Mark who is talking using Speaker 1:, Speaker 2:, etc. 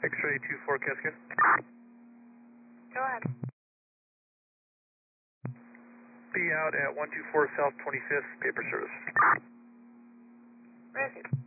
Speaker 1: X-ray 24 Cascade.
Speaker 2: Go ahead.
Speaker 1: Be out at 124 South 25th, paper service.
Speaker 2: Where is it?